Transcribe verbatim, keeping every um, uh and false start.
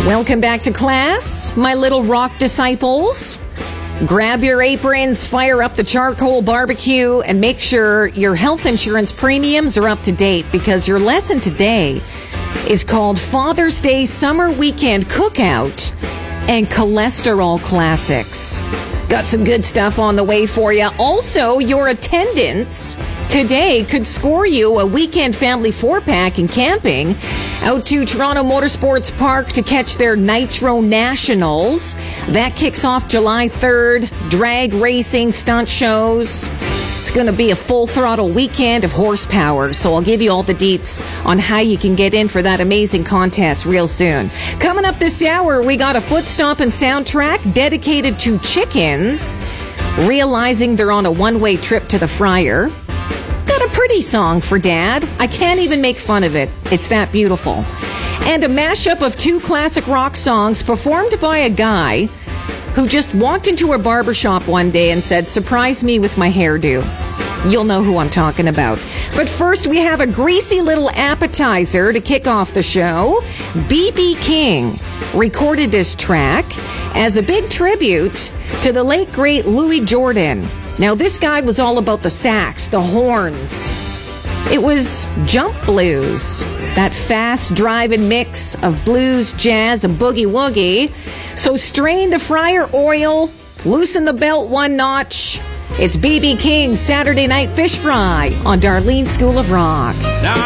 Welcome back to class, my little rock disciples. Grab your aprons, fire up the charcoal barbecue, and make sure your health insurance premiums are up to date, because your lesson today is called Father's Day Summer Weekend Cookout and Cholesterol Classics. Got some good stuff on the way for you. Also, your attendance today could score you a weekend family four-pack and camping out to Toronto Motorsports Park to catch their Nitro Nationals. That kicks off July third. Drag racing, stunt shows. It's going to be a full-throttle weekend of horsepower, so I'll give you all the deets on how you can get in for that amazing contest real soon. Coming up this hour, we got a foot-stomping soundtrack dedicated to chickens realizing they're on a one-way trip to the fryer. Got a pretty song for Dad. I can't even make fun of it. It's that beautiful. And a mashup of two classic rock songs performed by a guy who just walked into a barbershop one day and said, "Surprise me with my hairdo." You'll know who I'm talking about. But first, we have a greasy little appetizer to kick off the show. B B King recorded this track as a big tribute to the late, great Louis Jordan. Now, this guy was all about the sax, the horns. It was jump blues, that fast driving mix of blues, jazz, and boogie-woogie. So strain the fryer oil, loosen the belt one notch. It's B B King's Saturday Night Fish Fry on Darlene School of Rock. Now